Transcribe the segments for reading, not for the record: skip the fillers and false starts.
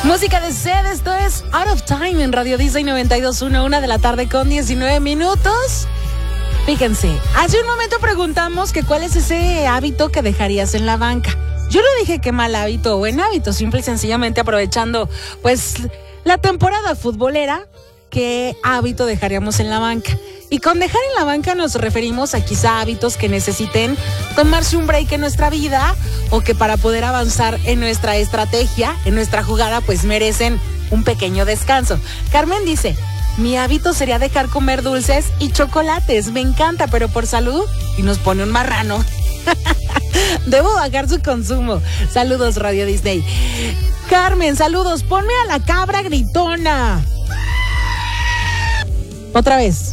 Música de Zed, esto es Out of Time en Radio Disney 92.1, 1 de la tarde con 19 minutos. Fíjense, hace un momento preguntamos que cuál es ese hábito que dejarías en la banca. Yo no dije qué mal hábito o buen hábito, simple y sencillamente aprovechando pues la temporada futbolera, qué hábito dejaríamos en la banca. Y con dejar en la banca nos referimos a quizá hábitos que necesiten tomarse un break en nuestra vida o que para poder avanzar en nuestra estrategia, en nuestra jugada, pues merecen un pequeño descanso. Carmen dice, mi hábito sería dejar comer dulces y chocolates, me encanta, pero por salud, y nos pone un marrano. Debo bajar su consumo. Saludos, Radio Disney. Carmen, saludos, ponme a la cabra gritona. Otra vez.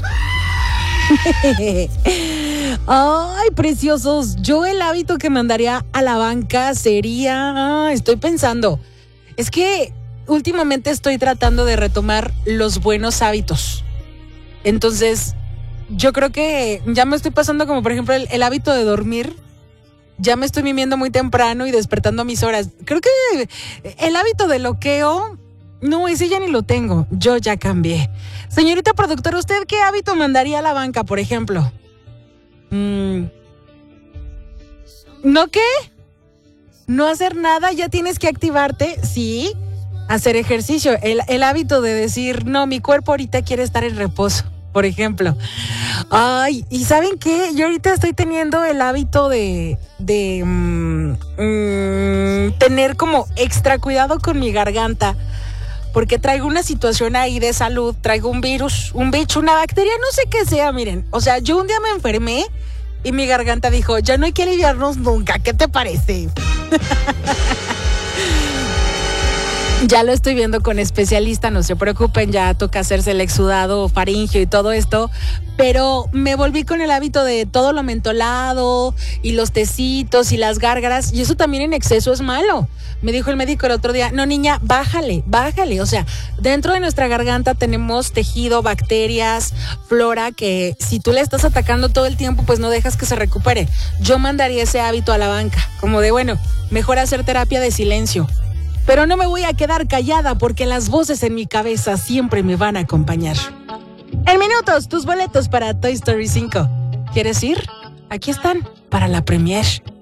Ay, preciosos. Yo el hábito que mandaría a la banca sería... estoy pensando. Es que últimamente estoy tratando de retomar los buenos hábitos. Entonces, yo creo que ya me estoy pasando como, por ejemplo, el hábito de dormir. Ya me estoy mimiendo muy temprano y despertando a mis horas. Creo que el hábito de loqueo... no, ese ya ni lo tengo. Yo ya cambié. Señorita productora, ¿usted qué hábito mandaría a la banca, por ejemplo? ¿No qué? ¿No hacer nada? ¿Ya tienes que activarte? Sí. Hacer ejercicio. El hábito de decir, no, mi cuerpo ahorita quiere estar en reposo, por ejemplo. Ay, ¿y saben qué? Yo ahorita estoy teniendo el hábito de tener como extra cuidado con mi garganta. Porque traigo una situación ahí de salud, traigo un virus, un bicho, una bacteria, no sé qué sea, miren. O sea, yo un día me enfermé y mi garganta dijo, ya no hay que aliviarnos nunca, ¿qué te parece? Ya lo estoy viendo con especialista, no se preocupen, ya toca hacerse el exudado faríngeo y todo esto, pero me volví con el hábito de todo lo mentolado y los tecitos y las gárgaras, y eso también en exceso es malo. Me dijo el médico el otro día, no niña, bájale, o sea, dentro de nuestra garganta tenemos tejido, bacterias, flora, que si tú le estás atacando todo el tiempo, pues no dejas que se recupere. Yo mandaría ese hábito a la banca, como de bueno, mejor hacer terapia de silencio. Pero no me voy a quedar callada porque las voces en mi cabeza siempre me van a acompañar. En minutos, tus boletos para Toy Story 5. ¿Quieres ir? Aquí están, para la premiere.